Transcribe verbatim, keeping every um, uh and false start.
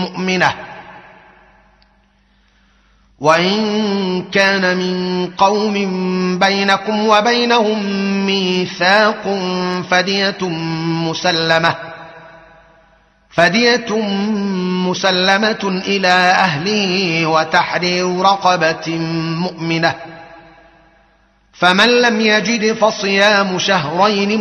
مؤمنة. وإن كان من قوم بينكم وبينهم ميثاق فدية مسلمة فدية مسلمة إلى أهله وتحرير رقبة مؤمنة، فمن لم يجد فصيام شهرين